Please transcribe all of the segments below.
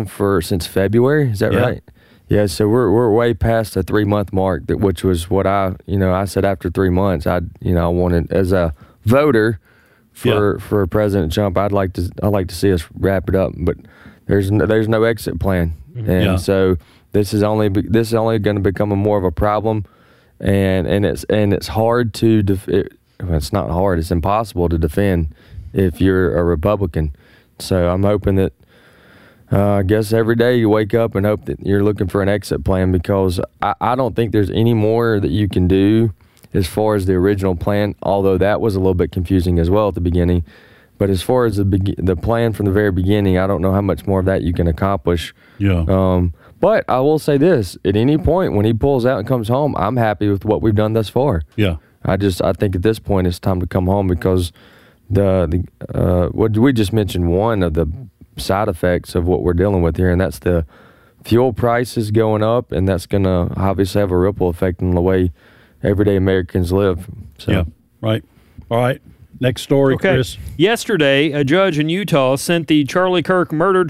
since February. Is that right? Yeah. So we're way past the 3-month mark, which was what I said after 3 months. I wanted, as a voter for President Trump, I'd like to see us wrap it up, but there's no exit plan, and so this is only going to become more of a problem, and it's hard to it's not hard, it's impossible to defend if you're a Republican. So I'm hoping that I guess every day you wake up and hope that you're looking for an exit plan, because I don't think there's any more that you can do as far as the original plan, although that was a little bit confusing as well at the beginning. But as far as the plan from the very beginning, I don't know how much more of that you can accomplish. Yeah. But I will say this: at any point when he pulls out and comes home, I'm happy with what we've done thus far. Yeah. I think at this point it's time to come home, because what we just mentioned, one of the side effects of what we're dealing with here, and that's the fuel prices going up, and that's going to obviously have a ripple effect on the way everyday Americans live. So. Yeah. Right. All right. Next story, okay. Chris. Yesterday, a judge in Utah sent the Charlie Kirk murder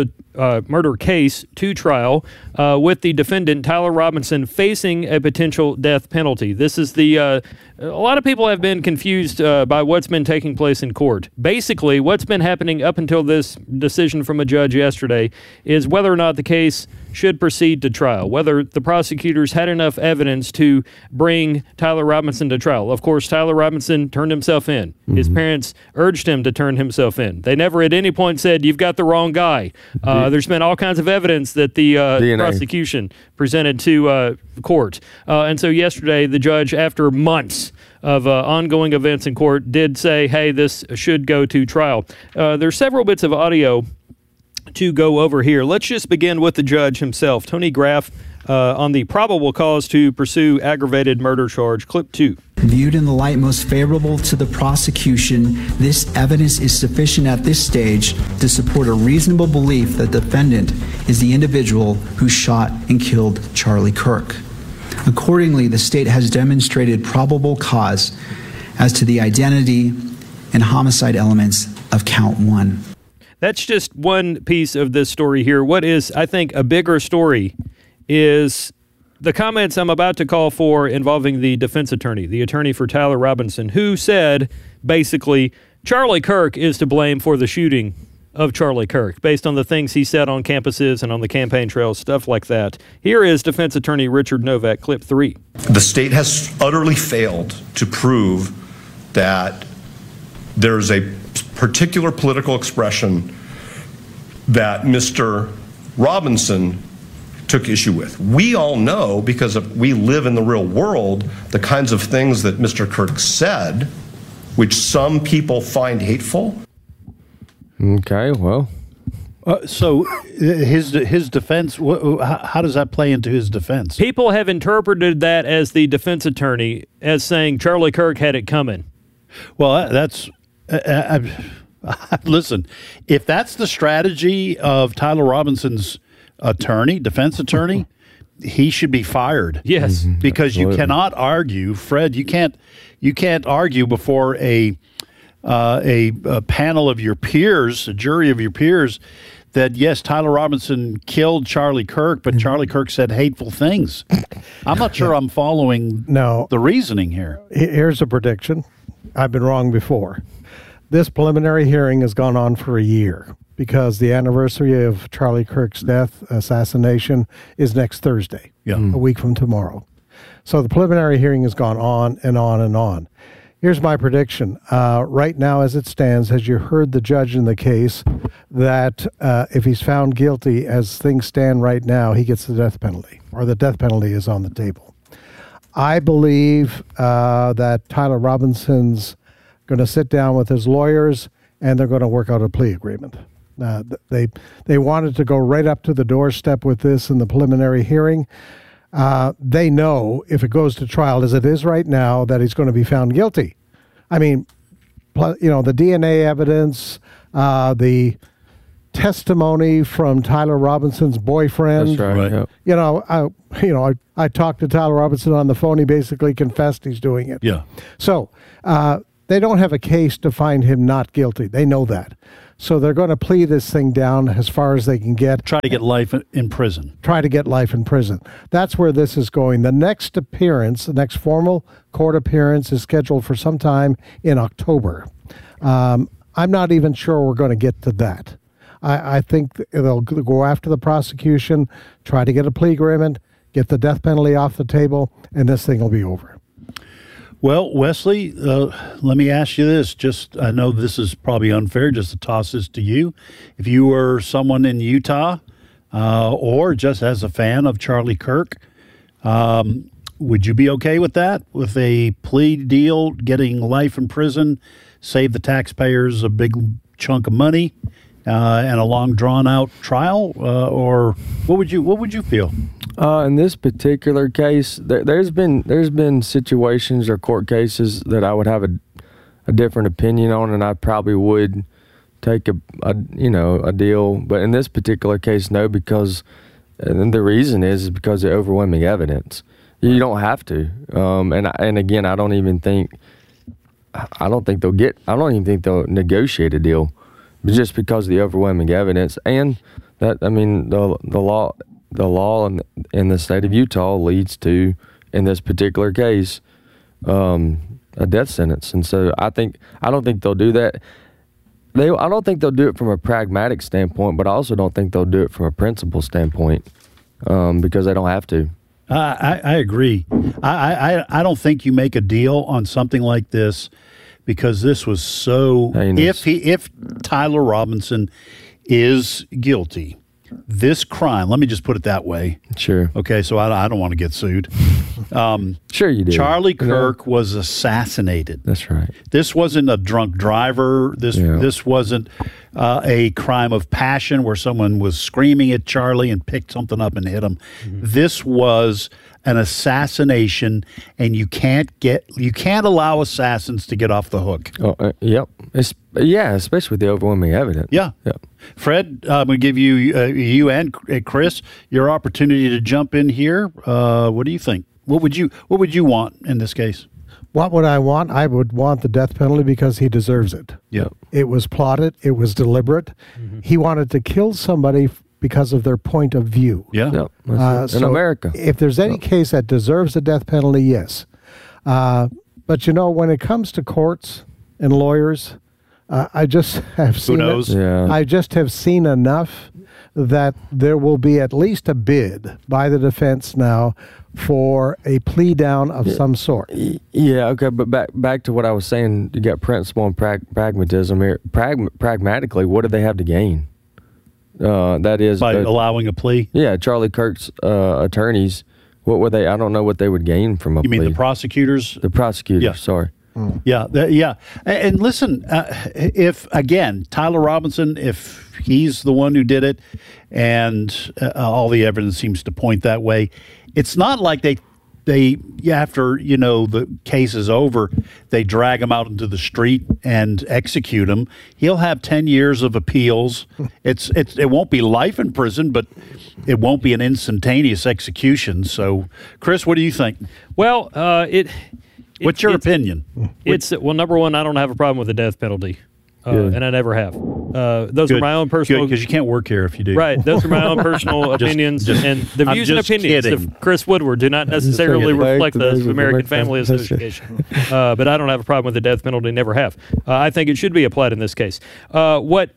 case to trial with the defendant, Tyler Robinson, facing a potential death penalty. This is a lot of people have been confused by what's been taking place in court. Basically, what's been happening up until this decision from a judge yesterday is whether or not the case should proceed to trial, whether the prosecutors had enough evidence to bring Tyler Robinson to trial. Of course, Tyler Robinson turned himself in. Mm-hmm. His parents urged him to turn himself in. They never at any point said, "You've got the wrong guy." There's been all kinds of evidence that the prosecution presented to court. And so yesterday, the judge, after months of ongoing events in court, did say, hey, this should go to trial. There's several bits of audio to go over here. Let's just begin with the judge himself, Tony Graff, on the probable cause to pursue aggravated murder charge. Clip 2. Viewed in the light most favorable to the prosecution, this evidence is sufficient at this stage to support a reasonable belief that the defendant is the individual who shot and killed Charlie Kirk. Accordingly, the state has demonstrated probable cause as to the identity and homicide elements of count 1. That's just one piece of this story here. What is, I think, a bigger story is the comments I'm about to call for involving the defense attorney, the attorney for Tyler Robinson, who said, basically, Charlie Kirk is to blame for the shooting of Charlie Kirk, based on the things he said on campuses and on the campaign trails, stuff like that. Here is defense attorney Richard Novak, clip 3. The state has utterly failed to prove that there's a particular political expression that Mr. Robinson took issue with. We all know, because we live in the real world, the kinds of things that Mr. Kirk said, which some people find hateful. Okay, well. So his defense, how does that play into his defense? People have interpreted that as the defense attorney as saying Charlie Kirk had it coming. Well, that's... listen, if that's the strategy of Tyler Robinson's defense attorney, he should be fired. Yes, because you cannot argue, Fred. You can't argue before a panel of your peers, a jury of your peers, that yes, Tyler Robinson killed Charlie Kirk, but Charlie Kirk said hateful things. I'm not sure I'm following the reasoning here. Here's a prediction. I've been wrong before. This preliminary hearing has gone on for a year because the anniversary of Charlie Kirk's death, assassination, is next Thursday, a week from tomorrow. So the preliminary hearing has gone on and on and on. Here's my prediction. Right now, as it stands, as you heard the judge in the case, that if he's found guilty, as things stand right now, he gets the death penalty, or the death penalty is on the table. I believe that Tyler Robinson's going to sit down with his lawyers, and they're going to work out a plea agreement. They wanted to go right up to the doorstep with this in the preliminary hearing. They know if it goes to trial, as it is right now, that he's going to be found guilty. I mean, the DNA evidence, the testimony from Tyler Robinson's boyfriend. That's right. I talked to Tyler Robinson on the phone. He basically confessed he's doing it. Yeah. So they don't have a case to find him not guilty. They know that. So they're going to plea this thing down as far as they can get. Try to get life in prison. Try to get life in prison. That's where this is going. The next appearance, the next formal court appearance is scheduled for sometime in October. I'm not even sure we're going to get to that. I think they'll go after the prosecution, try to get a plea agreement, get the death penalty off the table, and this thing will be over. Well, Wesley, let me ask you this. I know this is probably unfair just to toss this to you. If you were someone in Utah or just as a fan of Charlie Kirk, would you be okay with that? With a plea deal, getting life in prison, save the taxpayers a big chunk of money, and a long drawn-out trial? Or what would you feel? In this particular case, there's been situations or court cases that I would have a different opinion on, and I probably would take a deal. But in this particular case, no, because and the reason is because of overwhelming evidence. You don't have to. And again, I don't even think they'll negotiate a deal, just because of the overwhelming evidence. And that, I mean, the law in the state of Utah leads to, in this particular case, a death sentence. And so I don't think they'll do that. I don't think they'll do it from a pragmatic standpoint, but I also don't think they'll do it from a principle standpoint, because they don't have to. I agree. I don't think you make a deal on something like this, because this was so heinous. If Tyler Robinson is guilty, this crime, let me just put it that way. Sure. Okay, so I don't want to get sued. Sure you do. Charlie Kirk was assassinated. That's right. This wasn't a drunk driver. This wasn't a crime of passion where someone was screaming at Charlie and picked something up and hit him. Mm-hmm. This was an assassination, and you can't allow assassins to get off the hook. Yep. Especially with the overwhelming evidence. Yeah. Yep. Fred, I'm going to give you and Chris your opportunity to jump in here. What do you think? What would you want in this case? What would I want? I would want the death penalty because he deserves it. Yeah. It was plotted. It was deliberate. Mm-hmm. He wanted to kill somebody because of their point of view. Yeah. Yep. In America. If there's any case that deserves the death penalty, yes. But when it comes to courts and lawyers, I just have seen. Who knows? I just have seen enough that there will be at least a bid by the defense now for a plea down of some sort. Yeah, okay, but back to what I was saying, you got principle and pragmatism here. Pragmatically, what do they have to gain? That is by allowing a plea. Yeah, Charlie Kirk's attorneys. What would they? I don't know what they would gain from a plea. You mean the prosecutors? The prosecutors. Yeah. Sorry. Yeah. And listen, if again Tyler Robinson, if he's the one who did it, and all the evidence seems to point that way, it's not like they after the case is over, they drag him out into the street and execute him. He'll have 10 years of appeals. It won't be life in prison, but it won't be an instantaneous execution. So, Chris, what do you think? Well, what's your opinion? Number one, I don't have a problem with the death penalty. And I never have. Those are my own personal... because you can't work here if you do. Right. Those are my own personal opinions. And the views and opinions of Chris Woodward do not necessarily reflect those of American Family Association. But I don't have a problem with the death penalty, never have. I think it should be applied in this case. I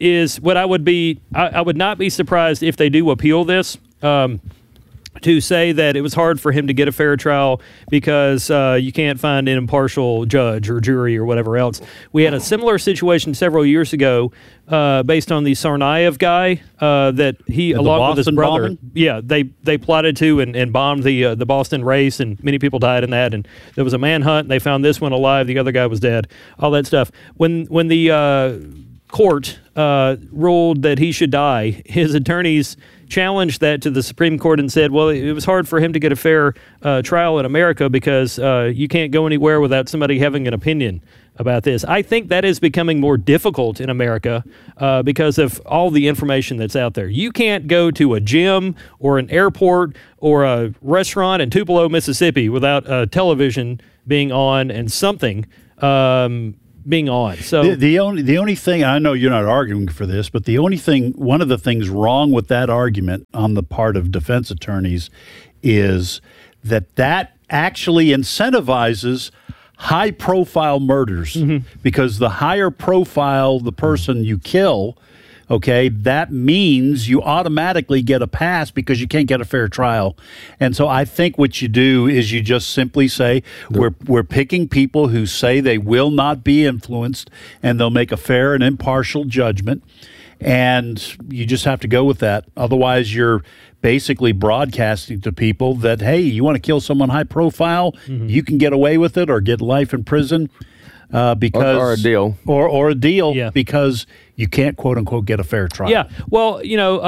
would not be surprised if they do appeal this. To say that it was hard for him to get a fair trial because you can't find an impartial judge or jury or whatever else. We had a similar situation several years ago based on the Tsarnaev guy that he, along with his brother, bombing? They plotted to and bombed the Boston race, and many people died in that. And there was a manhunt, and they found this one alive, the other guy was dead, all that stuff. When the court ruled that he should die, his attorneys challenged that to the Supreme Court and said, well, it was hard for him to get a fair trial in America because you can't go anywhere without somebody having an opinion about this. I think that is becoming more difficult in America because of all the information that's out there. You can't go to a gym or an airport or a restaurant in Tupelo, Mississippi without a television being on and something being on. So the only thing, I know you're not arguing for this, but one of the things wrong with that argument on the part of defense attorneys is that actually incentivizes high-profile murders, because the higher profile the person you kill, okay, that means you automatically get a pass because you can't get a fair trial. And so I think what you do is you just simply say, we're picking people who say they will not be influenced and they'll make a fair and impartial judgment. And you just have to go with that. Otherwise, you're basically broadcasting to people that, hey, you want to kill someone high profile, you can get away with it or get life in prison. Because or a deal, or a deal, because you can't quote unquote get a fair trial. Yeah, well,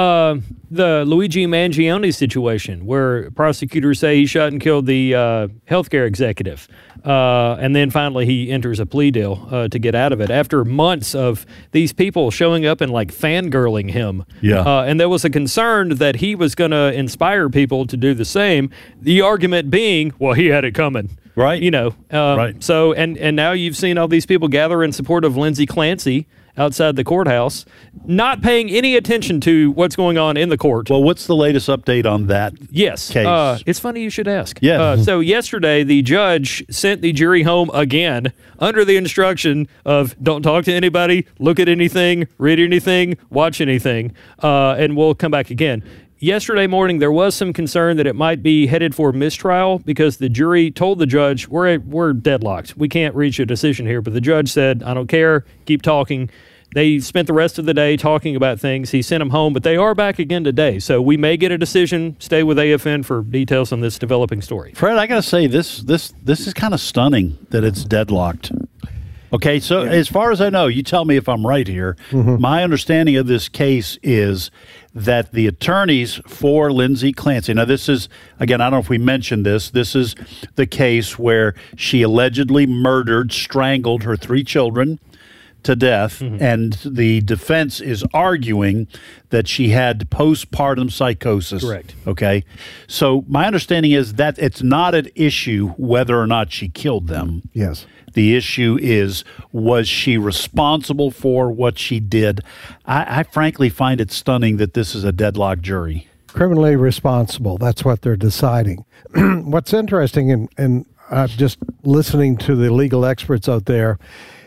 the Luigi Mangione situation, where prosecutors say he shot and killed the healthcare executive, and then finally he enters a plea deal to get out of it after months of these people showing up and like fangirling him. Yeah, and there was a concern that he was going to inspire people to do the same. The argument being, well, he had it coming. Right. Right. So, and now you've seen all these people gather in support of Lindsey Clancy outside the courthouse, not paying any attention to what's going on in the court. Well, what's the latest update on that case? It's funny you should ask. Yeah. So yesterday, the judge sent the jury home again under the instruction of don't talk to anybody, look at anything, read anything, watch anything, and we'll come back again. Yesterday morning, there was some concern that it might be headed for mistrial because the jury told the judge, we're deadlocked. We can't reach a decision here. But the judge said, I don't care. Keep talking. They spent the rest of the day talking about things. He sent them home, but they are back again today. So we may get a decision. Stay with AFN for details on this developing story. Fred, I got to say, this is kind of stunning that it's deadlocked. Okay, so as far as I know, you tell me if I'm right here. My understanding of this case is that the attorneys for Lindsey Clancy, now this is, again, I don't know if we mentioned this is the case where she allegedly strangled her 3 children to death, and the defense is arguing that she had postpartum psychosis. Correct. Okay, so my understanding is that it's not an issue whether or not she killed them. Yes. The issue is, was she responsible for what she did? I frankly find it stunning that this is a deadlocked jury. Criminally responsible. That's what they're deciding. What's interesting, and just listening to the legal experts out there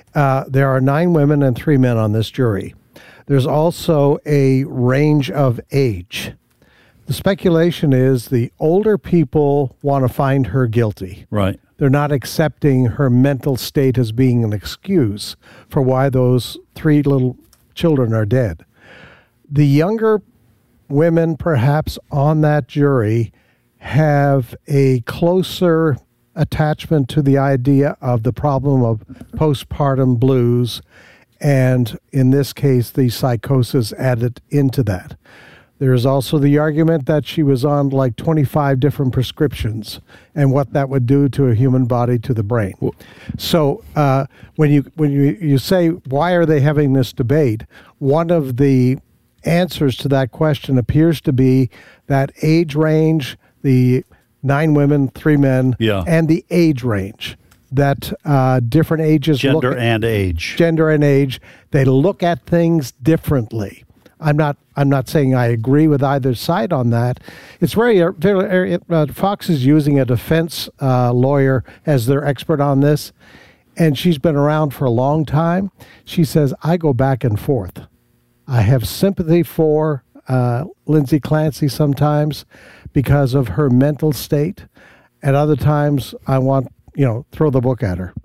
are 9 women and 3 men on this jury. There's also a range of age. The speculation is the older people want to find her guilty. Right. They're not accepting her mental state as being an excuse for why those 3 little children are dead. The younger women, perhaps, on that jury have a closer attachment to the idea of the problem of postpartum blues, and in this case, the psychosis added into that. There is also the argument that she was on like 25 different prescriptions and what that would do to a human body, to the brain. So when you say, why are they having this debate, one of the answers to that question appears to be that age range, the 9 women, 3 men, and the age range. That different ages, gender and age, they look at things differently. I'm not saying I agree with either side on that. It's very Fox is using a defense lawyer as their expert on this, and she's been around for a long time. She says, I go back and forth. I have sympathy for Lindsey Clancy sometimes because of her mental state, and other times I want, throw the book at her.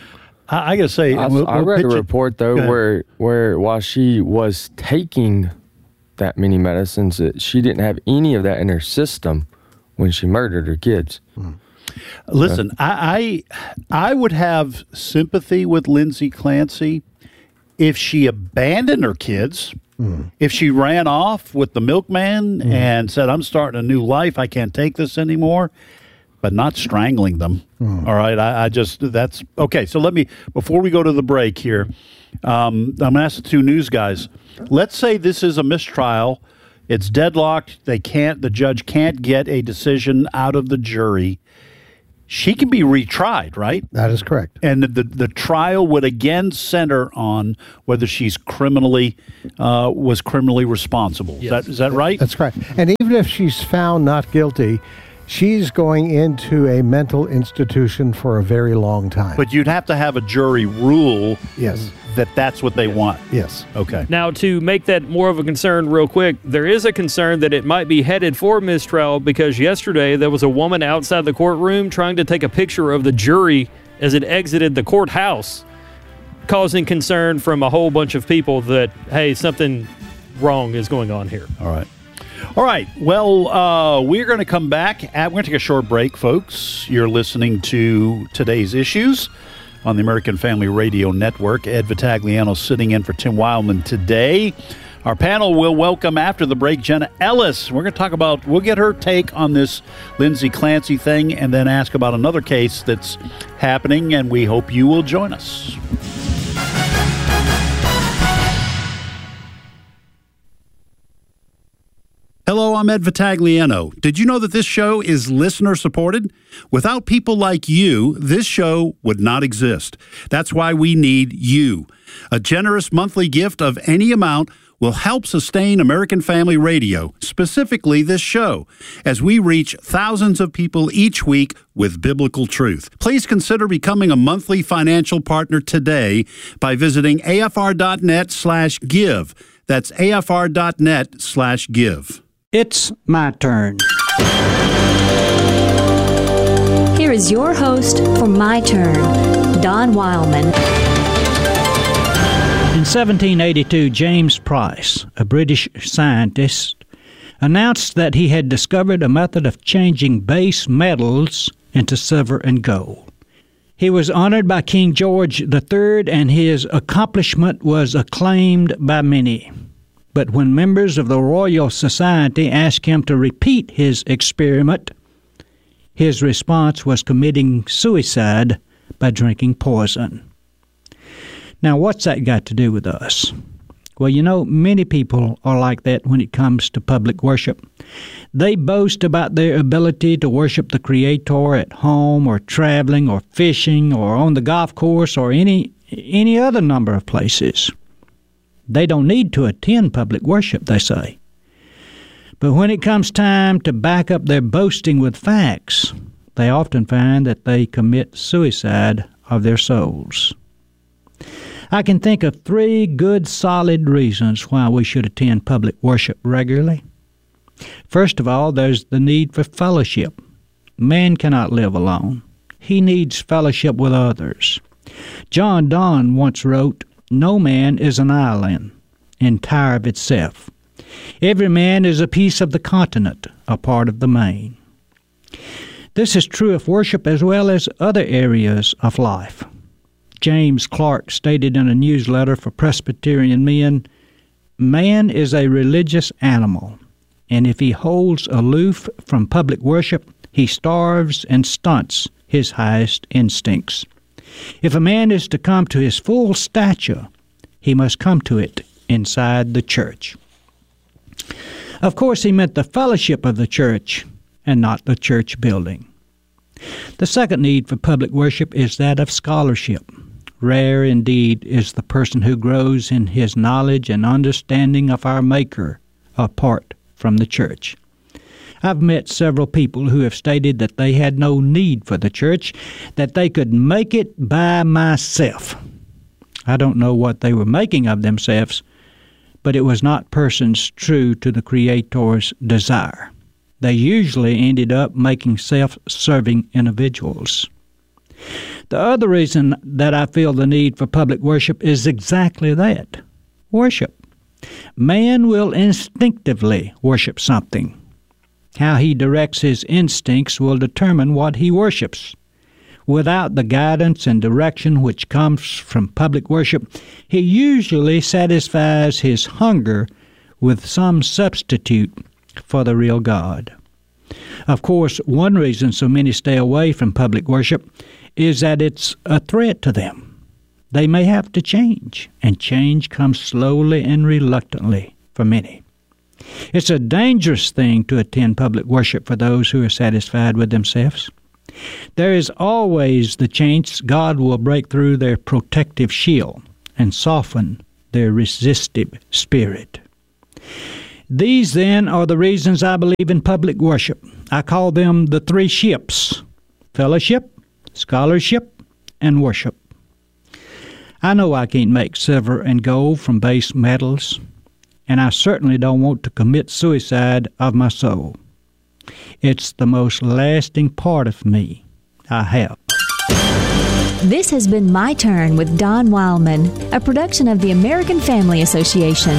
I gotta say, I read a report though where while she was taking that many medicines, that she didn't have any of that in her system when she murdered her kids. Listen, I would have sympathy with Lindsey Clancy if she abandoned her kids, if she ran off with the milkman and said, "I'm starting a new life. I can't take this anymore." But not strangling them. All right. That's okay. So before we go to the break here, I'm going to ask the 2 news guys. Let's say this is a mistrial. It's deadlocked. The judge can't get a decision out of the jury. she can be retried, right? That is correct. And the trial would again center on whether she's was criminally responsible. Yes. Is that right? That's correct. And even if she's found not guilty, she's going into a mental institution for a very long time. But you'd have to have a jury rule Yes. that's what they want. Yes. Okay. Now, to make that more of a concern real quick, there is a concern that it might be headed for mistrial because yesterday there was a woman outside the courtroom trying to take a picture of the jury as it exited the courthouse, causing concern from a whole bunch of people that, hey, something wrong is going on here. All right. Well, we're going to come back. We're going to take a short break, folks. You're listening to Today's Issues on the American Family Radio Network. Ed Vitagliano sitting in for Tim Wildman today. Our panel will welcome after the break Jenna Ellis. We're going to talk about, we'll get her take on this Lindsay Clancy thing and then ask about another case that's happening, and we hope you will join us. Hello, I'm Ed Vitagliano. Did you know that this show is listener-supported? Without people like you, this show would not exist. That's why we need you. A generous monthly gift of any amount will help sustain American Family Radio, specifically this show, as we reach thousands of people each week with biblical truth. Please consider becoming a monthly financial partner today by visiting afr.net/give. That's afr.net/give. It's my turn. Here is your host for My Turn, Don Wildman. In 1782, James Price, a British scientist, announced that he had discovered a method of changing base metals into silver and gold. He was honored by King George III, and his accomplishment was acclaimed by many. But when members of the Royal Society asked him to repeat his experiment, his response was committing suicide by drinking poison. Now, what's that got to do with us? Well, you know, many people are like that when it comes to public worship. They boast about their ability to worship the Creator at home or traveling or fishing or on the golf course or any other number of places. They don't need to attend public worship, they say. But when it comes time to back up their boasting with facts, they often find that they commit suicide of their souls. I can think of 3 good, solid reasons why we should attend public worship regularly. First of all, there's the need for fellowship. Man cannot live alone. He needs fellowship with others. John Donne once wrote, "No man is an island, entire of itself. Every man is a piece of the continent, a part of the main." This is true of worship as well as other areas of life. James Clark stated in a newsletter for Presbyterian men, "Man is a religious animal, and if he holds aloof from public worship, he starves and stunts his highest instincts. If a man is to come to his full stature, he must come to it inside the church." Of course, he meant the fellowship of the church and not the church building. The second need for public worship is that of scholarship. Rare indeed is the person who grows in his knowledge and understanding of our Maker apart from the church. I've met several people who have stated that they had no need for the church, that they could make it by myself. I don't know what they were making of themselves, but it was not persons true to the Creator's desire. They usually ended up making self-serving individuals. The other reason that I feel the need for public worship is exactly that, worship. Man will instinctively worship something. How he directs his instincts will determine what he worships. Without the guidance and direction which comes from public worship, he usually satisfies his hunger with some substitute for the real God. Of course, one reason so many stay away from public worship is that it's a threat to them. They may have to change, and change comes slowly and reluctantly for many. It's a dangerous thing to attend public worship for those who are satisfied with themselves. There is always the chance God will break through their protective shield and soften their resistive spirit. These, then, are the reasons I believe in public worship. I call them the 3 ships: fellowship, scholarship, and worship. I know I can't make silver and gold from base metals, and I certainly don't want to commit suicide of my soul. It's the most lasting part of me I have. This has been My Turn with Don Wildman, a production of the American Family Association.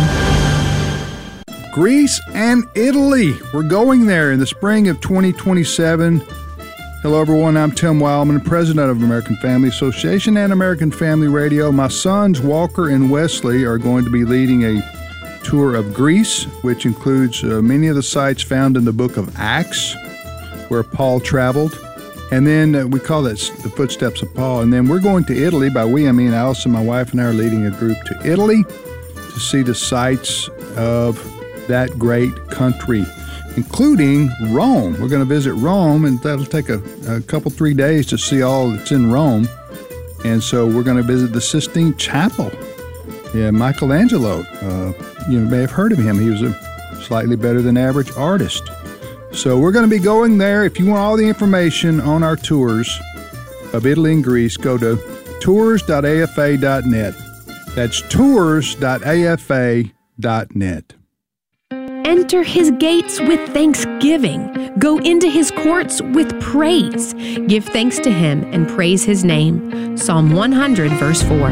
Greece and Italy. We're going there in the spring of 2027. Hello, everyone. I'm Tim Wildman, president of American Family Association and American Family Radio. My sons, Walker and Wesley, are going to be leading a tour of Greece, which includes many of the sites found in the book of Acts, where Paul traveled. And then we call that the footsteps of Paul. And then we're going to Italy. By we, I mean Allison, my wife, and I are leading a group to Italy to see the sites of that great country, including Rome. We're going to visit Rome, and that'll take a couple, 3 days to see all that's in Rome. And so we're going to visit the Sistine Chapel. Yeah, Michelangelo, you may have heard of him. He was a slightly better than average artist. So we're going to be going there. If you want all the information on our tours of Italy and Greece, go to tours.afa.net. That's tours.afa.net. Enter his gates with thanksgiving. Go into his courts with praise. Give thanks to him and praise his name. Psalm 100, verse 4.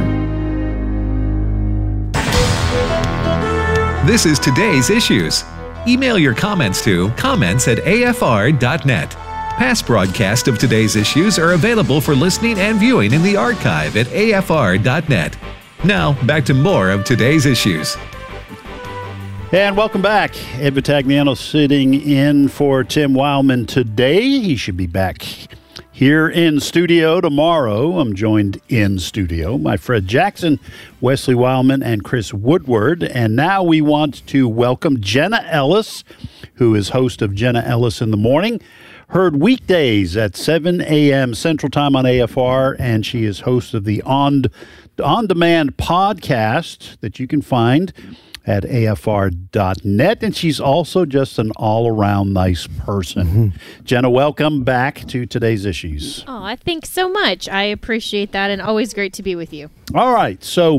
This is Today's Issues. Email your comments to comments@afr.net. Past broadcasts of Today's Issues are available for listening and viewing in the archive at afr.net. Now, back to more of Today's Issues. And welcome back. Ed Vitagliano sitting in for Tim Wildman today. He should be back here in studio tomorrow. I'm joined in studio by Fred Jackson, Wesley Wildman, and Chris Woodward. And now we want to welcome Jenna Ellis, who is host of Jenna Ellis in the Morning. Heard weekdays at 7 a.m. Central Time on AFR, and she is host of the On-Demand podcast that you can find at afr.net, and she's also just an all-around nice person. Mm-hmm. Jenna, welcome back to Today's Issues. Oh, thanks so much. I appreciate that, and always great to be with you. All right, so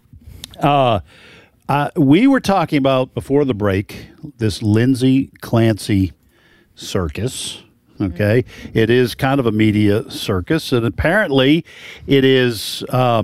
we were talking about, before the break, this Lindsay Clancy circus. Okay, it is kind of a media circus, and apparently it is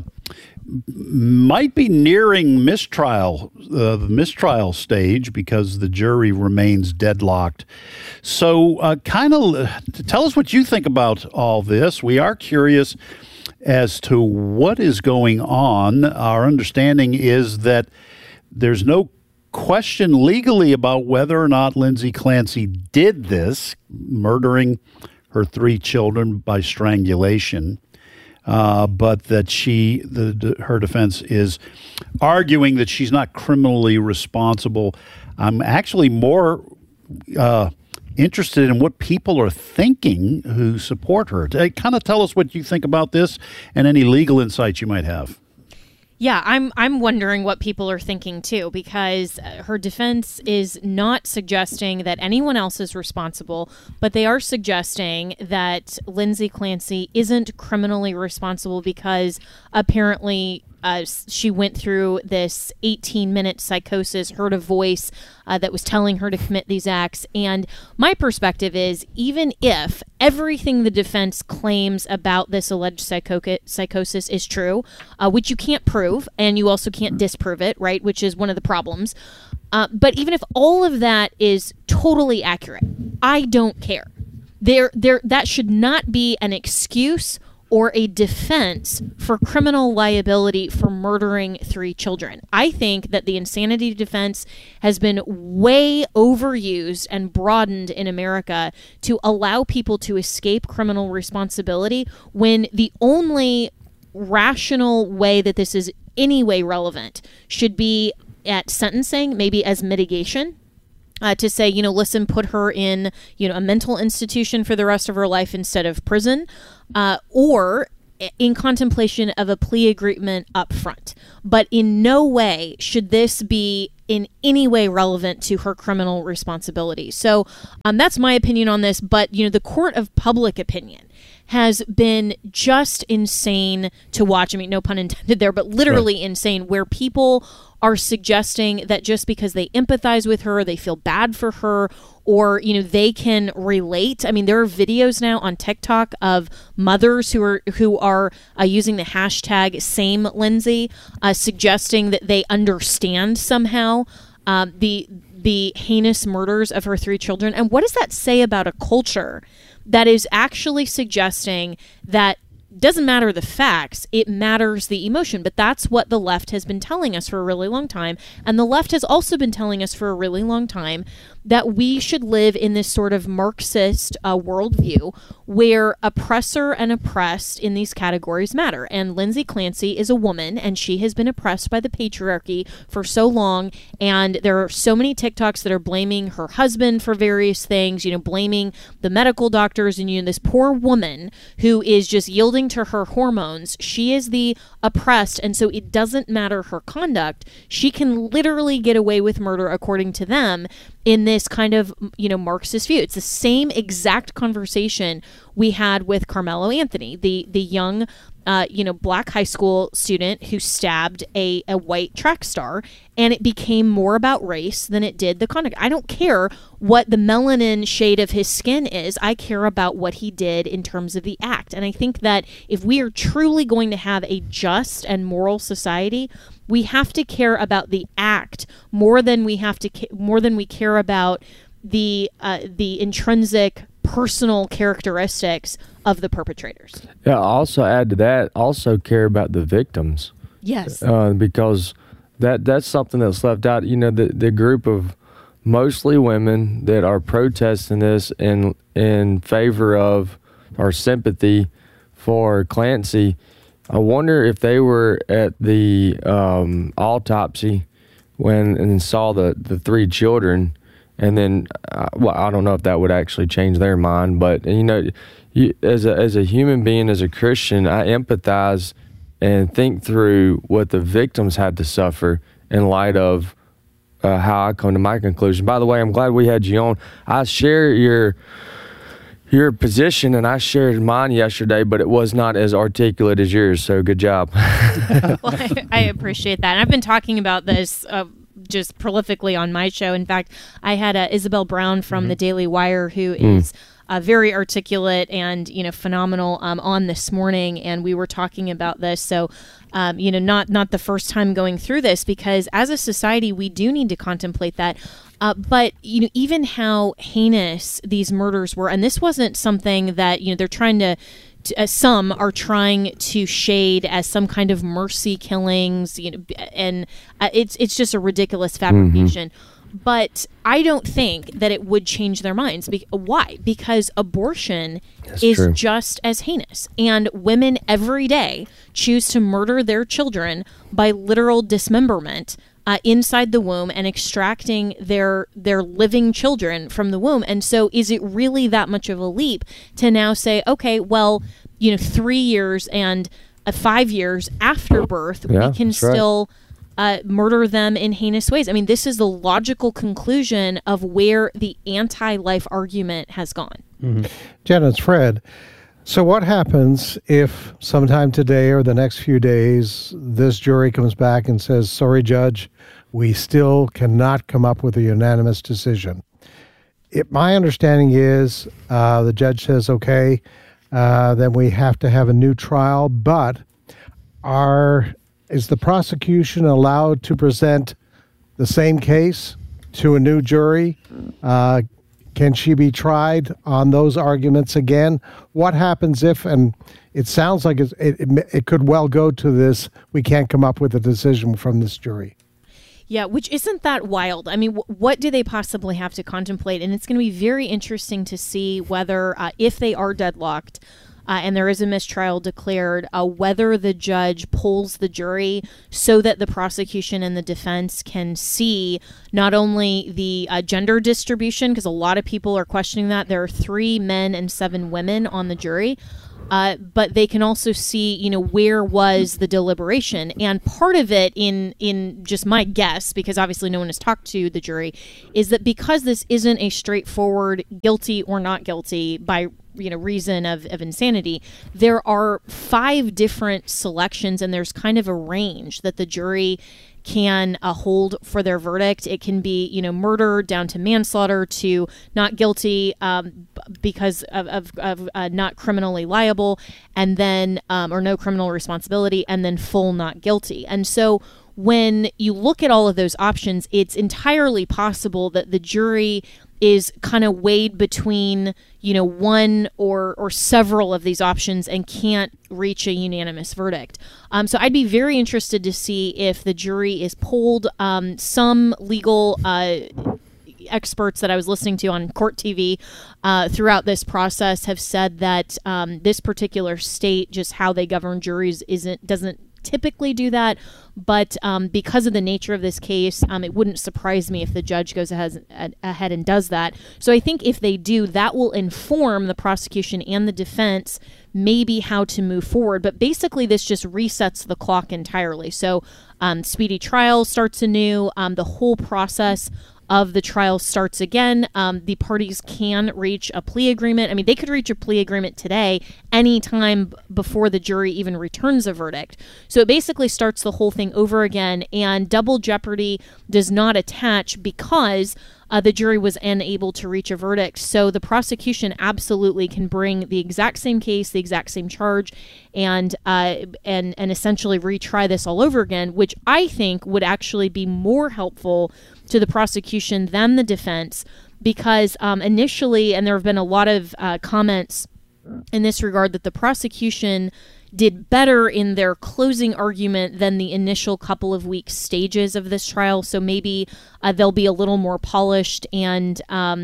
might be nearing the mistrial stage, because the jury remains deadlocked. So kind of tell us what you think about all this. We are curious as to what is going on. Our understanding is that there's no question legally about whether or not Lindsay Clancy did this, murdering her 3 children by strangulation. But that her defense is arguing that she's not criminally responsible. I'm actually more interested in what people are thinking who support her. Kind of tell us what you think about this and any legal insights you might have. Yeah, I'm wondering what people are thinking too, because her defense is not suggesting that anyone else is responsible, but they are suggesting that Lindsay Clancy isn't criminally responsible because apparently she went through this 18-minute psychosis, heard a voice that was telling her to commit these acts. And my perspective is, even if everything the defense claims about this alleged psychosis is true, which you can't prove, and you also can't disprove it, right, which is one of the problems. But even if all of that is totally accurate, I don't care. That should not be an excuse or a defense for criminal liability for murdering 3 children. I think that the insanity defense has been way overused and broadened in America to allow people to escape criminal responsibility, when the only rational way that this is any way relevant should be at sentencing, maybe as mitigation. to say, listen, put her in, a mental institution for the rest of her life instead of prison, or in contemplation of a plea agreement up front. But in no way should this be in any way relevant to her criminal responsibility. So that's my opinion on this. But, the court of public opinion has been just insane to watch. I mean, no pun intended there, but literally insane, where people are suggesting that just because they empathize with her, they feel bad for her, or, they can relate. I mean, there are videos now on TikTok of mothers who are using the hashtag #SameLindsay, suggesting that they understand somehow the heinous murders of her 3 children. And what does that say about a culture that is actually suggesting that doesn't matter the facts, it matters the emotion? But that's what the left has been telling us for a really long time. And the left has also been telling us for a really long time that we should live in this sort of Marxist worldview where oppressor and oppressed in these categories matter. And Lindsay Clancy is a woman, and she has been oppressed by the patriarchy for so long. And there are so many TikToks that are blaming her husband for various things, blaming the medical doctors, and this poor woman who is just yielding to her hormones. She is the oppressed, and so it doesn't matter her conduct. She can literally get away with murder according to them in this kind of, Marxist view. It's the same exact conversation we had with Carmelo Anthony, the young, black high school student who stabbed a white track star, and it became more about race than it did the conduct. I don't care what the melanin shade of his skin is. I care about what he did in terms of the act. And I think that if we are truly going to have a just and moral society, we have to care about the act more than we care about the intrinsic personal characteristics of the perpetrators. Yeah, I'll also add to that, also care about the victims. Yes. Because that's something that's left out. The group of mostly women that are protesting this in favor of or sympathy for Clancy, I wonder if they were at the autopsy and saw the 3 children, and then, I don't know if that would actually change their mind, but as a human being, as a Christian, I empathize and think through what the victims had to suffer in light of how I come to my conclusion. By the way, I'm glad we had you on. I share your position, and I shared mine yesterday, but it was not as articulate as yours, so good job. Well, I appreciate that. And I've been talking about this just prolifically on my show. In fact, I had Isabel Brown from the Daily Wire, who is very articulate and phenomenal on this morning, and we were talking about this. So not the first time going through this, because as a society we do need to contemplate that. But even how heinous these murders were, and this wasn't something that they're trying to some are trying to shade as some kind of mercy killings, and it's just a ridiculous fabrication. But I don't think that it would change their minds. Why? Because abortion is just as heinous. And women every day choose to murder their children by literal dismemberment inside the womb and extracting their living children from the womb. And so is it really that much of a leap to now say, okay, well, 3 years and 5 years after birth, we can still murder them in heinous ways? I mean, this is the logical conclusion of where the anti-life argument has gone. Jen, it's Fred. So what happens if sometime today or the next few days, this jury comes back and says, sorry, Judge, we still cannot come up with a unanimous decision? My understanding is the judge says, okay, then we have to have a new trial, but is the prosecution allowed to present the same case to a new jury? Can she be tried on those arguments again? What happens if, and it sounds like it could well go to this, we can't come up with a decision from this jury. Yeah, which isn't that wild. I mean, what do they possibly have to contemplate? And it's going to be very interesting to see whether, if they are deadlocked, and there is a mistrial declared, whether the judge polls the jury so that the prosecution and the defense can see not only the gender distribution, because a lot of people are questioning that. There are 3 men and 7 women on the jury. But they can also see, where was the deliberation. And part of it, in just my guess, because obviously no one has talked to the jury, is that because this isn't a straightforward guilty or not guilty by reason of insanity, there are 5 different selections, and there's kind of a range that the jury can hold for their verdict. It can be, murder down to manslaughter to not guilty because of not criminally liable, and then or no criminal responsibility, and then full not guilty. And so when you look at all of those options, it's entirely possible that the jury is kind of weighed between, one or several of these options and can't reach a unanimous verdict. So I'd be very interested to see if the jury is polled. Some legal experts that I was listening to on Court TV throughout this process have said that this particular state, just how they govern juries, doesn't typically do that, but because of the nature of this case, it wouldn't surprise me if the judge goes ahead and does that. So I think if they do, that will inform the prosecution and the defense maybe how to move forward. But basically, this just resets the clock entirely. So speedy trial starts anew. The whole process of the trial starts again. The parties can reach a plea agreement. I mean, they could reach a plea agreement today, anytime before the jury even returns a verdict. So it basically starts the whole thing over again, and double jeopardy does not attach because the jury was unable to reach a verdict. So the prosecution absolutely can bring the exact same case, the exact same charge, and essentially retry this all over again, which I think would actually be more helpful to the prosecution than the defense, because initially, and there have been a lot of comments in this regard, that the prosecution did better in their closing argument than the initial couple of weeks stages of this trial. So maybe they'll be a little more polished, and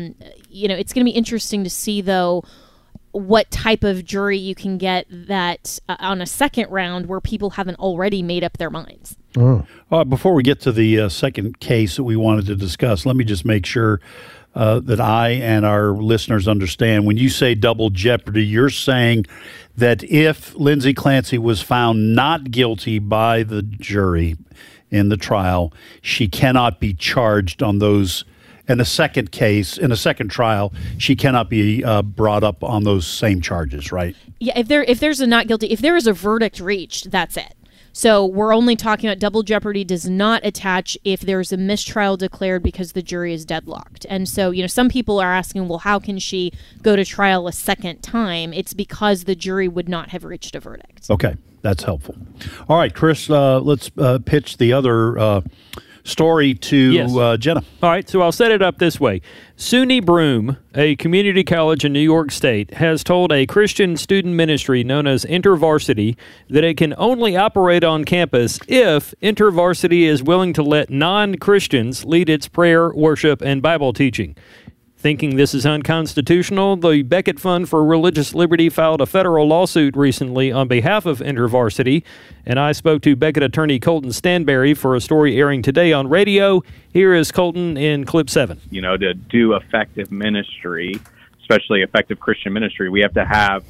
it's going to be interesting to see, though, what type of jury you can get that on a second round where people haven't already made up their minds. Before we get to the second case that we wanted to discuss, let me just make sure that I and our listeners understand. When you say double jeopardy, you're saying that if Lindsay Clancy was found not guilty by the jury in the trial, she cannot be charged on those. In a second case, in a second trial, she cannot be brought up on those same charges, right? Yeah, if there's a not guilty, if there is a verdict reached, that's it. So we're only talking about double jeopardy does not attach if there's a mistrial declared because the jury is deadlocked. And so, some people are asking, well, how can she go to trial a second time? It's because the jury would not have reached a verdict. Okay, that's helpful. All right, Chris, let's pitch the other story to Jenna. All right, so I'll set it up this way. SUNY Broome, a community college in New York State, has told a Christian student ministry known as InterVarsity that it can only operate on campus if InterVarsity is willing to let non-Christians lead its prayer, worship, and Bible teaching. Thinking this is unconstitutional, the Becket Fund for Religious Liberty filed a federal lawsuit recently on behalf of InterVarsity, and I spoke to Becket attorney Colton Stanberry for a story airing today on radio. Here is Colton in clip 7. To do effective ministry, especially effective Christian ministry, we have to have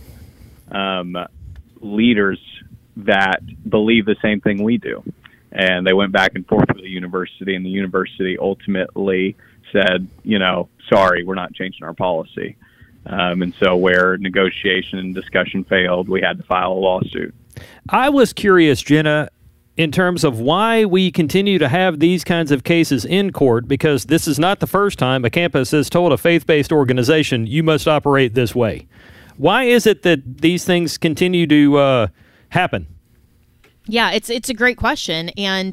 leaders that believe the same thing we do. And they went back and forth with the university, and the university ultimately said, sorry, we're not changing our policy. And so where negotiation and discussion failed, we had to file a lawsuit. I was curious, Jenna, in terms of why we continue to have these kinds of cases in court, because this is not the first time a campus has told a faith-based organization, you must operate this way. Why is it that these things continue to happen? Yeah, it's a great question. And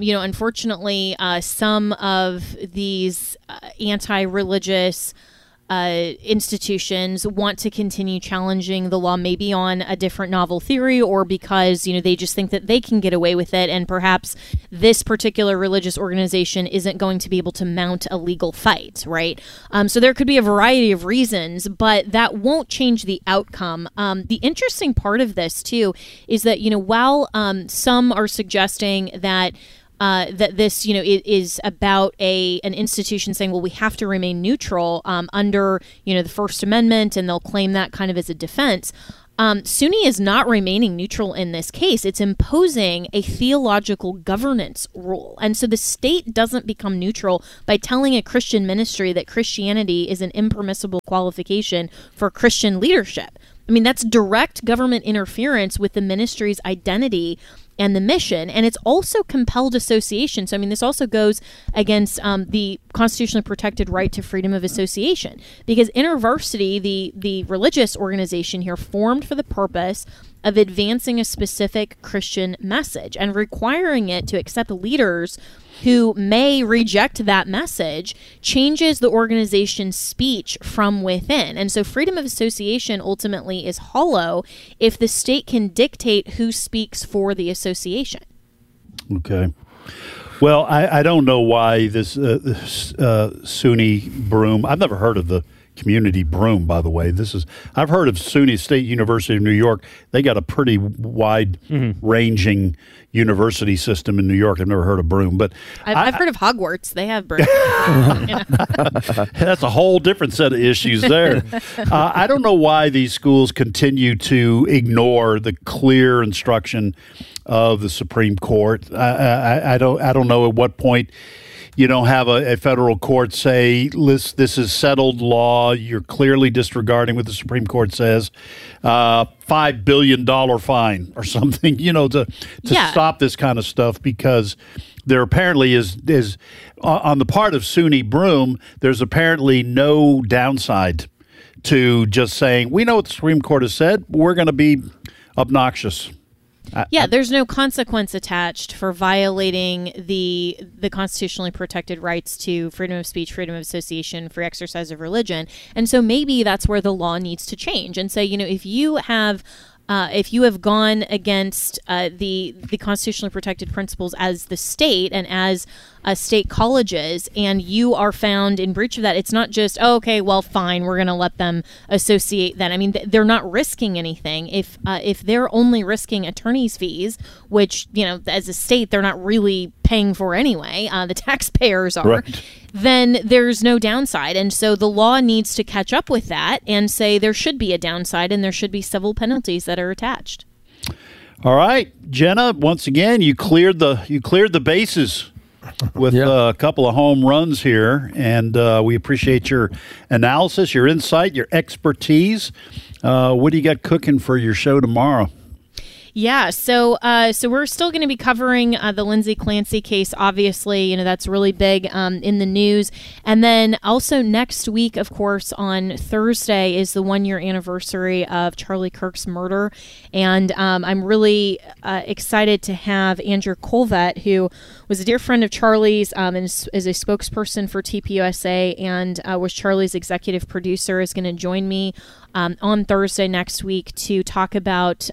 unfortunately, some of these anti-religious institutions want to continue challenging the law, maybe on a different novel theory, or because, they just think that they can get away with it, and perhaps this particular religious organization isn't going to be able to mount a legal fight, right? So there could be a variety of reasons, but that won't change the outcome. The interesting part of this, too, is that, while some are suggesting that that this, is about an institution saying, well, we have to remain neutral under, the First Amendment, and they'll claim that kind of as a defense. SUNY is not remaining neutral in this case. It's imposing a theological governance rule. And so the state doesn't become neutral by telling a Christian ministry that Christianity is an impermissible qualification for Christian leadership. I mean, that's direct government interference with the ministry's identity and the mission, and it's also compelled association. So, this also goes against the constitutionally protected right to freedom of association, because InterVarsity, the religious organization here, formed for the purpose of advancing a specific Christian message and requiring it to accept leaders who may reject that message changes the organization's speech from within. And so freedom of association ultimately is hollow if the state can dictate who speaks for the association. Okay. Well, I don't know why this SUNY broom, I've never heard of the community broom, by the way. I've heard of SUNY State University of New York. They got a pretty wide-ranging university system in New York. I've never heard of broom, but I've heard of Hogwarts. They have broom. That's a whole different set of issues there. I don't know why these schools continue to ignore the clear instruction of the Supreme Court. I don't know at what point you don't have a federal court say, this is settled law. You're clearly disregarding what the Supreme Court says. $5 billion fine or something, to stop this kind of stuff, because there apparently is on the part of SUNY Broom, there's apparently no downside to just saying, we know what the Supreme Court has said. We're going to be obnoxious. There's no consequence attached for violating the constitutionally protected rights to freedom of speech, freedom of association, free exercise of religion. And so maybe that's where the law needs to change and say, if you have gone against the constitutionally protected principles as the state and as state colleges, and you are found in breach of that, it's not just, okay, well, fine, we're going to let them associate then. They're not risking anything. If they're only risking attorney's fees, which, as a state, they're not really paying for anyway, the taxpayers are, right, then there's no downside. And so the law needs to catch up with that and say there should be a downside and there should be civil penalties that are attached. All right, Jenna, once again, you cleared the bases with a couple of home runs here, and we appreciate your analysis, your insight, your expertise. What do you got cooking for your show tomorrow? Yeah, so we're still going to be covering the Lindsay Clancy case. Obviously, that's really big in the news. And then also next week, of course, on Thursday is the 1-year anniversary of Charlie Kirk's murder. And I'm really excited to have Andrew Colvett, who was a dear friend of Charlie's and is a spokesperson for TPUSA and was Charlie's executive producer, is going to join me on Thursday next week to talk about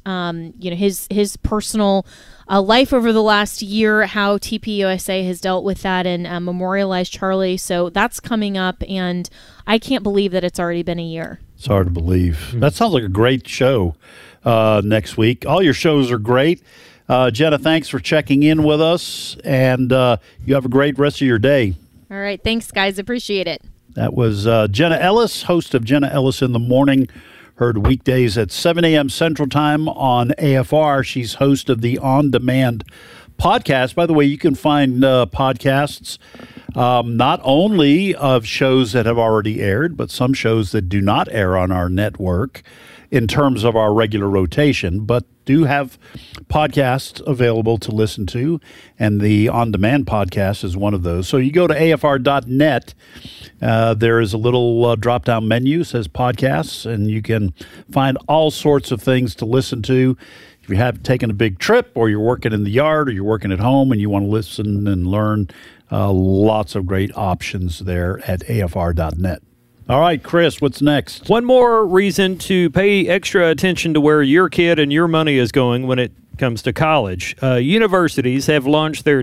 his personal life over the last year, how TPUSA has dealt with that and memorialized Charlie. So that's coming up, and I can't believe that it's already been a year. It's hard to believe. That sounds like a great show next week. All your shows are great. Jenna, thanks for checking in with us, and you have a great rest of your day. All right. Thanks, guys. Appreciate it. That was Jenna Ellis, host of Jenna Ellis in the Morning, heard weekdays at 7 a.m. Central Time on AFR. She's host of the On Demand podcast. By the way, you can find podcasts not only of shows that have already aired, but some shows that do not air on our network in terms of our regular rotation, but do have podcasts available to listen to, and the On Demand podcast is one of those. So you go to afr.net. There is a little drop-down menu, says podcasts, and you can find all sorts of things to listen to. If you have taken a big trip, or you're working in the yard, or you're working at home and you want to listen and learn, lots of great options there at afr.net. All right, Chris, what's next? One more reason to pay extra attention to where your kid and your money is going when it comes to college. Universities have launched their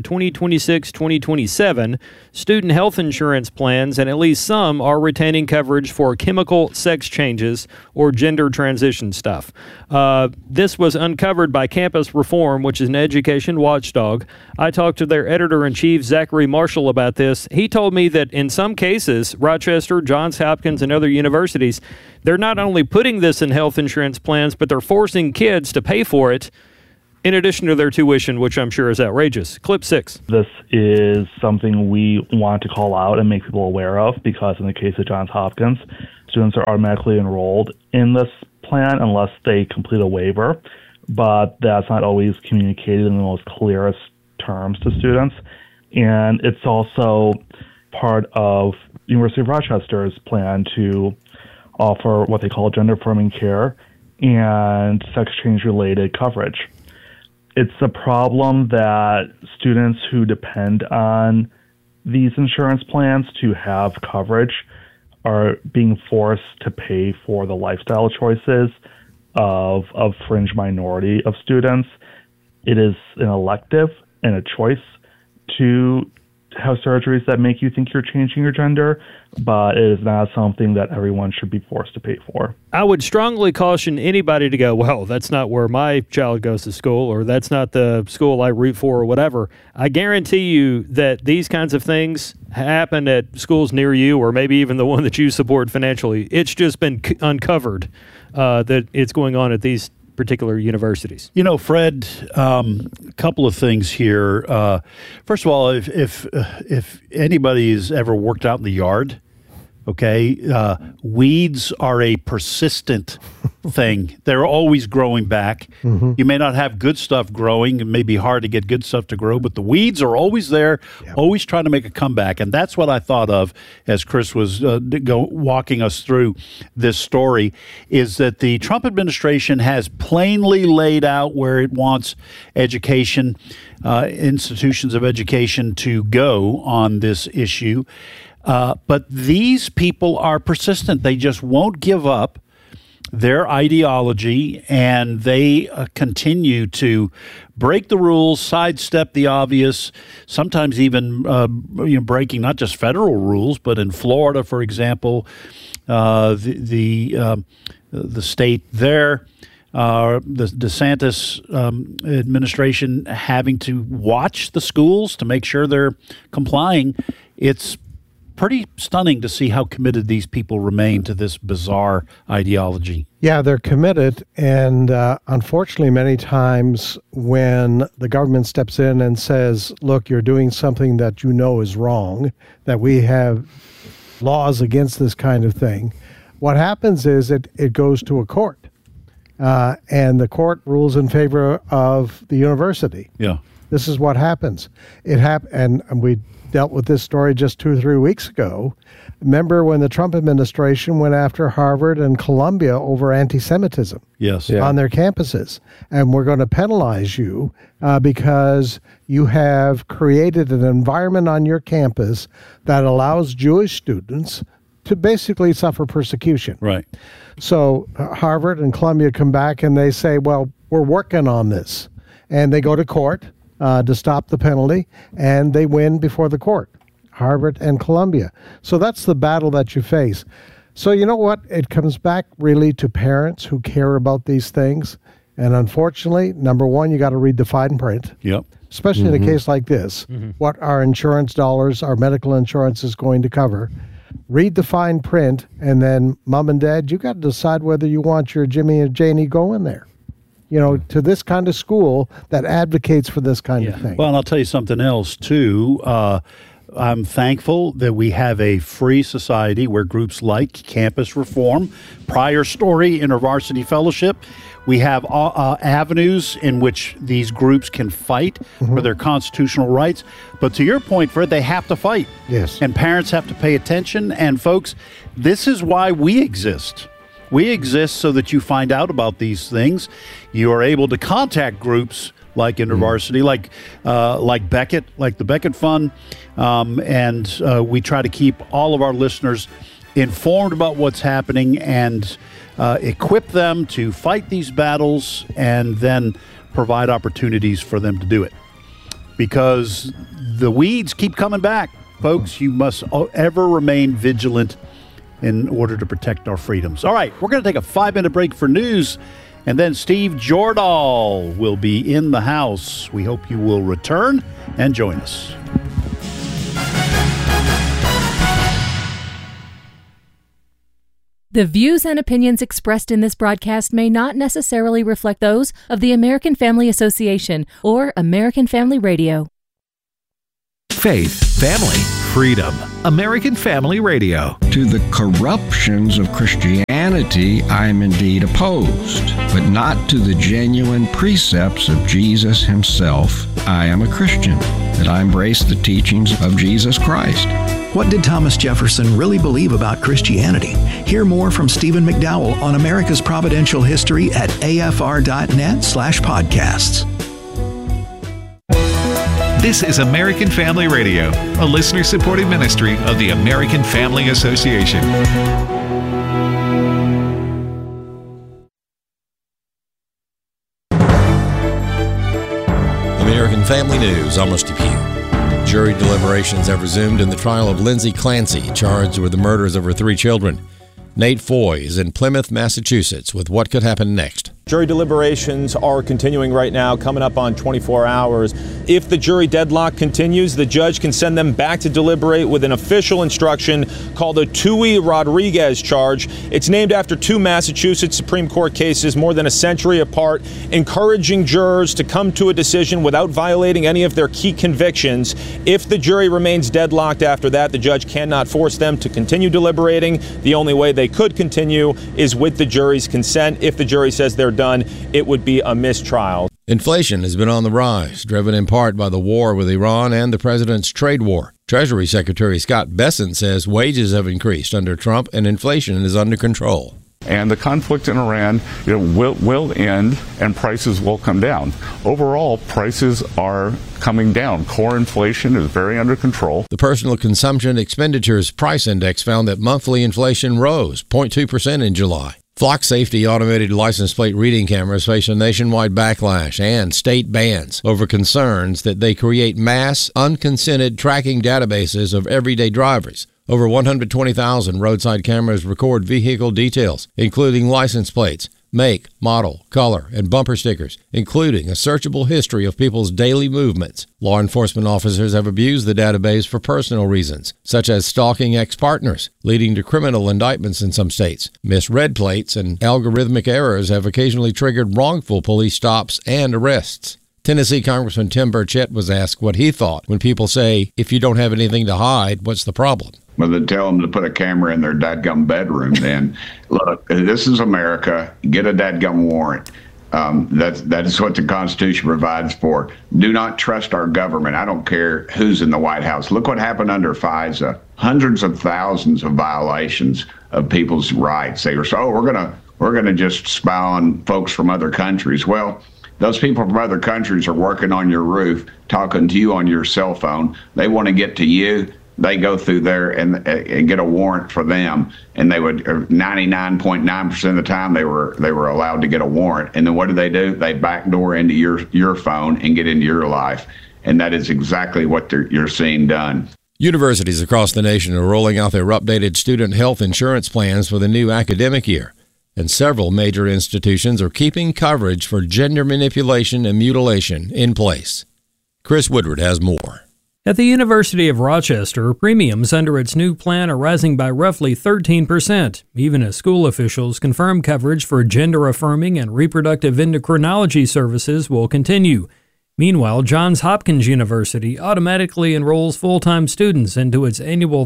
2026-2027 student health insurance plans, and at least some are retaining coverage for chemical sex changes or gender transition stuff. This was uncovered by Campus Reform, which is an education watchdog. I talked to their editor-in-chief, Zachary Marshall, about this. He told me that in some cases, Rochester, Johns Hopkins, and other universities, they're not only putting this in health insurance plans, but they're forcing kids to pay for it in addition to their tuition, which I'm sure is outrageous. Clip 6. This is something we want to call out and make people aware of, because in the case of Johns Hopkins, students are automatically enrolled in this plan unless they complete a waiver, but that's not always communicated in the most clearest terms to students. And it's also part of University of Rochester's plan to offer what they call gender-affirming care and sex change-related coverage. It's a problem that students who depend on these insurance plans to have coverage are being forced to pay for the lifestyle choices of a fringe minority of students. It is an elective and a choice to have surgeries that make you think you're changing your gender, but it is not something that everyone should be forced to pay for. I would strongly caution anybody to go, well, that's not where my child goes to school, or that's not the school I root for, or whatever. I guarantee you that these kinds of things happen at schools near you, or maybe even the one that you support financially. It's just been uncovered that it's going on at these particular universities. You know, Fred, a couple of things here. First of all, if anybody's ever worked out in the yard, okay, weeds are a persistent thing. They're always growing back. Mm-hmm. You may not have good stuff growing. It may be hard to get good stuff to grow, but the weeds are always there, always trying to make a comeback. And that's what I thought of as Chris was walking us through this story, is that the Trump administration has plainly laid out where it wants education, institutions of education to go on this issue. But these people are persistent. They just won't give up their ideology, and they continue to break the rules, sidestep the obvious, sometimes even breaking not just federal rules, but in Florida, for example, the state there, the DeSantis administration having to watch the schools to make sure they're complying. It's pretty stunning to see how committed these people remain to this bizarre ideology. Yeah, they're committed. And unfortunately, many times when the government steps in and says, look, you're doing something that you know is wrong, that we have laws against this kind of thing, what happens is it goes to a court. And the court rules in favor of the university. Yeah. This is what happens. And we dealt with this story just 2 or 3 weeks ago. Remember when the Trump administration went after Harvard and Columbia over anti-Semitism on their campuses? And we're going to penalize you because you have created an environment on your campus that allows Jewish students to basically suffer persecution. Right. So Harvard and Columbia come back and they say, well, we're working on this. And they go to court to stop the penalty, and they win before the court, Harvard and Columbia. So that's the battle that you face. So you know what? It comes back really to parents who care about these things. And unfortunately, number one, you got to read the fine print. Yep. Especially in a case like this, what our insurance dollars, our medical insurance is going to cover. Read the fine print, and then mom and dad, you got to decide whether you want your Jimmy and Janie going there. You know, to this kind of school that advocates for this kind of thing. Well, and I'll tell you something else, too. I'm thankful that we have a free society where groups like Campus Reform, Prior Story, InterVarsity Fellowship, we have avenues in which these groups can fight for their constitutional rights. But to your point, Fred, they have to fight. Yes. And parents have to pay attention. And folks, this is why we exist. We exist so that you find out about these things. You are able to contact groups like InterVarsity, like Beckett, like the Beckett Fund, and we try to keep all of our listeners informed about what's happening and equip them to fight these battles and then provide opportunities for them to do it. Because the weeds keep coming back, folks. You must ever remain vigilant in order to protect our freedoms. All right, we're going to take a 5-minute break for news, and then Steve Jordahl will be in the house. We hope you will return and join us. The views and opinions expressed in this broadcast may not necessarily reflect those of the American Family Association or American Family Radio. Faith, family, freedom. American Family Radio. To the corruptions of Christianity, I am indeed opposed, but not to the genuine precepts of Jesus himself. I am a Christian, that I embrace the teachings of Jesus Christ. What did Thomas Jefferson really believe about Christianity? Hear more from Stephen McDowell on America's Providential History at afr.net/podcasts. This is American Family Radio, a listener-supported ministry of the American Family Association. American Family News, I'm Rusty Pugh. Jury deliberations have resumed in the trial of Lindsay Clancy, charged with the murders of her 3 children. Nate Foy is in Plymouth, Massachusetts, with what could happen next. Jury deliberations are continuing right now, coming up on 24 hours. If the jury deadlock continues, the judge can send them back to deliberate with an official instruction called a Tui Rodriguez charge. It's named after 2 Massachusetts Supreme Court cases more than a century apart, encouraging jurors to come to a decision without violating any of their key convictions. If the jury remains deadlocked after that, the judge cannot force them to continue deliberating. The only way they could continue is with the jury's consent. If the jury says they're done, it would be a mistrial. Inflation has been on the rise, driven in part by the war with Iran and the president's trade war. Treasury Secretary Scott Bessent says wages have increased under Trump and inflation is under control. And the conflict in Iran will end and prices will come down. Overall, prices are coming down. Core inflation is very under control. The Personal Consumption Expenditures Price Index found that monthly inflation rose 0.2% in July. Flock Safety automated license plate reading cameras face a nationwide backlash and state bans over concerns that they create mass, unconsented tracking databases of everyday drivers. Over 120,000 roadside cameras record vehicle details, including license plates, make, model, color, and bumper stickers, including a searchable history of people's daily movements. Law enforcement officers have abused the database for personal reasons, such as stalking ex-partners, leading to criminal indictments in some states. Misread plates and algorithmic errors have occasionally triggered wrongful police stops and arrests. Tennessee Congressman Tim Burchett was asked what he thought when people say, if you don't have anything to hide, what's the problem? Well, then tell them to put a camera in their dadgum bedroom. Then, look, this is America. Get a dadgum warrant. That is what the Constitution provides for. Do not trust our government. I don't care who's in the White House. Look what happened under FISA. Hundreds of thousands of violations of people's rights. They were so, we're gonna just spy on folks from other countries. Well, those people from other countries are working on your roof, talking to you on your cell phone. They want to get to you. They go through there and get a warrant for them, and they would 99.9% of the time they were allowed to get a warrant. And then what do? They backdoor into your phone and get into your life, and that is exactly what you're seeing done. Universities across the nation are rolling out their updated student health insurance plans for the new academic year, and several major institutions are keeping coverage for gender manipulation and mutilation in place. Chris Woodward has more. At the University of Rochester, premiums under its new plan are rising by roughly 13%, even as school officials confirm coverage for gender-affirming and reproductive endocrinology services will continue. Meanwhile, Johns Hopkins University automatically enrolls full-time students into its annual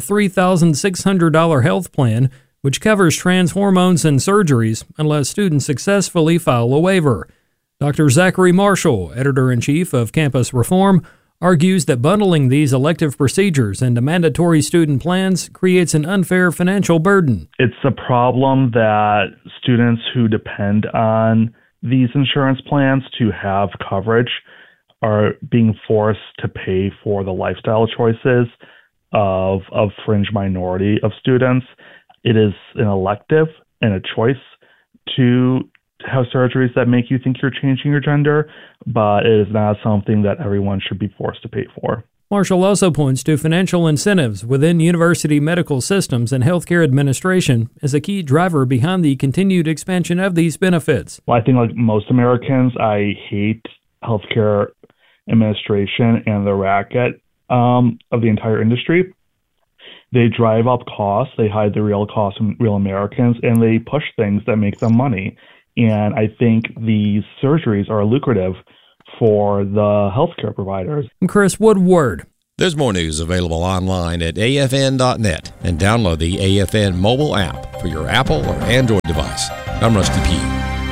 $3,600 health plan, which covers trans hormones and surgeries unless students successfully file a waiver. Dr. Zachary Marshall, editor-in-chief of Campus Reform, argues that bundling these elective procedures into mandatory student plans creates an unfair financial burden. It's a problem that students who depend on these insurance plans to have coverage are being forced to pay for the lifestyle choices of fringe minority of students. It is an elective and a choice to have surgeries that make you think you're changing your gender, but it is not something that everyone should be forced to pay for. Marshall also points to financial incentives within university medical systems and healthcare administration as a key driver behind the continued expansion of these benefits. Well, I think like most Americans, I hate healthcare administration and the racket of the entire industry. They drive up costs, they hide the real costs from real Americans, and they push things that make them money. And I think these surgeries are lucrative for the healthcare providers. I'm Chris Woodward. There's more news available online at afn.net and download the AFN mobile app for your Apple or Android device. I'm Rusty Pugh.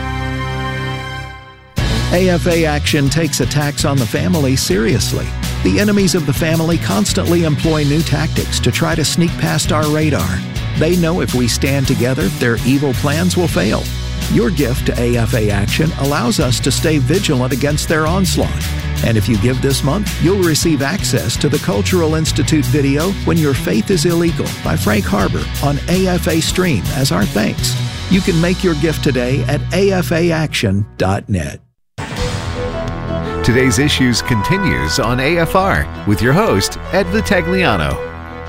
AFA Action takes attacks on the family seriously. The enemies of the family constantly employ new tactics to try to sneak past our radar. They know if we stand together, their evil plans will fail. Your gift to AFA Action allows us to stay vigilant against their onslaught. And if you give this month, you'll receive access to the Cultural Institute video When Your Faith is Illegal by Frank Harbor on AFA Stream as our thanks. You can make your gift today at afaaction.net. Today's Issues continues on AFR with your host, Ed Vitagliano.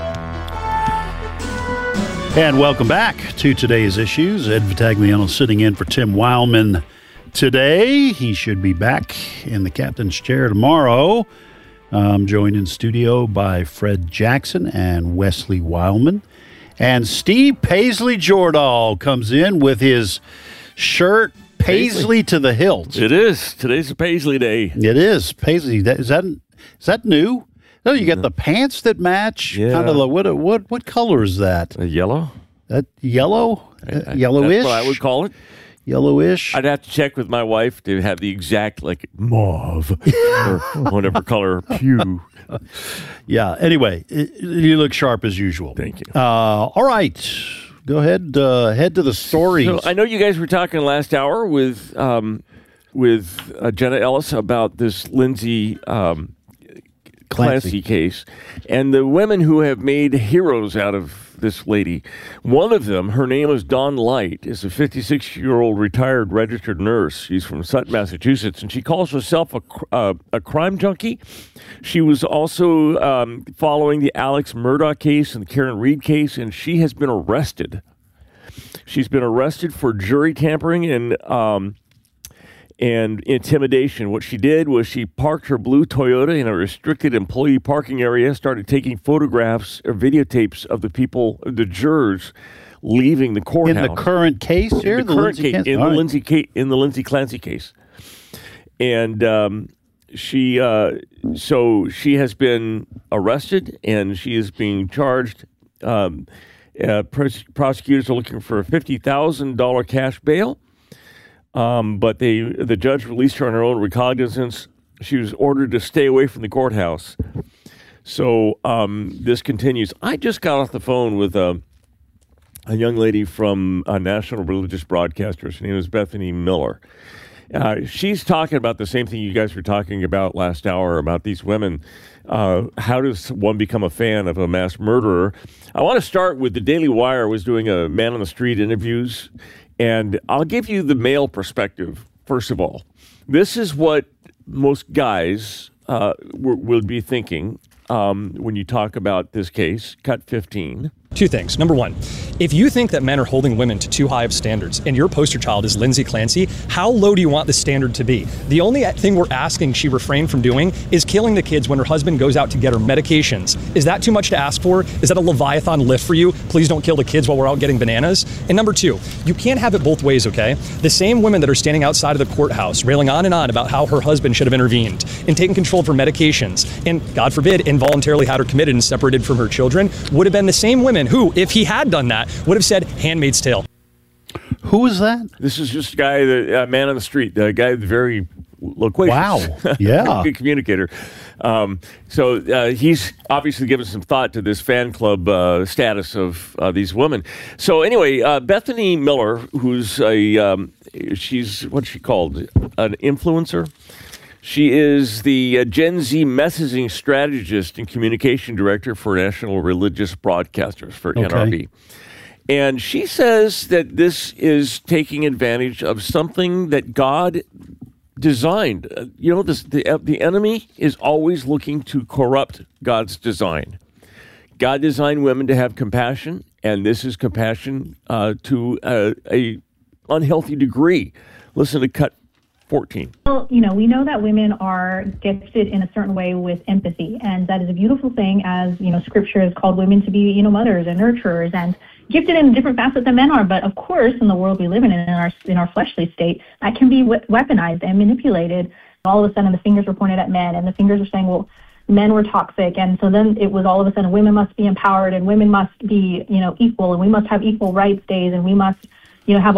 And welcome back to Today's Issues. Ed Vitagliano sitting in for Tim Wildman today. He should be back in the captain's chair tomorrow. I'm joined in studio by Fred Jackson and Wesley Wildman. And Steve Paisley-Jordahl comes in with his shirt Paisley to the hilt. It is. Today's a Paisley day. It is. Paisley. Is that new? No, you got the pants that match. Yeah. Kind of what color is that? Yellow. That yellow? Yellowish? That's what I would call it. Yellowish. I'd have to check with my wife to have the exact mauve or whatever color pew. Yeah. Anyway, you look sharp as usual. Thank you. All right. Go ahead. Head to the stories. So I know you guys were talking last hour with Jenna Ellis about this Lindsay Clancy case and the women who have made heroes out of this lady. One of them, her name is Dawn Light, is a 56-year-old retired registered nurse. She's from Sutton, Massachusetts, and she calls herself a crime junkie. She was also following the Alex Murdaugh case and the Karen Reed case, and she has been arrested. She's been arrested for jury tampering and intimidation. What she did was she parked her blue Toyota in a restricted employee parking area, started taking photographs or videotapes of the jurors leaving the courthouse. In the current case here? In the Lindsay Clancy case. And she has been arrested and she is being charged. Prosecutors are looking for a $50,000 cash bail. But the judge released her on her own recognizance. She was ordered to stay away from the courthouse. So this continues. I just got off the phone with a young lady from a national religious broadcaster. Her name is Bethany Miller. She's talking about the same thing you guys were talking about last hour about these women. How does one become a fan of a mass murderer? I want to start with the Daily Wire was doing a man on the street interviews. And I'll give you the male perspective, first of all. This is what most guys will be thinking when you talk about this case, Cut 15. Two things. Number one, if you think that men are holding women to too high of standards and your poster child is Lindsay Clancy, how low do you want the standard to be? The only thing we're asking she refrain from doing is killing the kids when her husband goes out to get her medications. Is that too much to ask for? Is that a Leviathan lift for you? Please don't kill the kids while we're out getting bananas. And number two, you can't have it both ways, okay? The same women that are standing outside of the courthouse railing on and on about how her husband should have intervened and taken control of her medications and, God forbid, involuntarily had her committed and separated from her children would have been the same women who, if he had done that, would have said Handmaid's Tale. Who is that? This is just a guy, the man on the street, the guy very loquacious. Wow. Yeah. Good communicator. So he's obviously given some thought to this fan club status of these women. So anyway, Bethany Miller, who's she's, what's she called? An influencer? She is the Gen Z messaging strategist and communication director for National Religious Broadcasters, for NRB. And she says that this is taking advantage of something that God designed. The enemy is always looking to corrupt God's design. God designed women to have compassion, and this is compassion to a unhealthy degree. Listen to cut 14. Well, we know that women are gifted in a certain way with empathy, and that is a beautiful thing, as, Scripture has called women to be, mothers and nurturers and gifted in different facets than men are. But of course, in the world we live in our fleshly state, that can be weaponized and manipulated. All of a sudden, the fingers were pointed at men, and the fingers were saying, well, men were toxic. And so then it was all of a sudden women must be empowered, and women must be, equal, and we must have equal rights days, and we must, have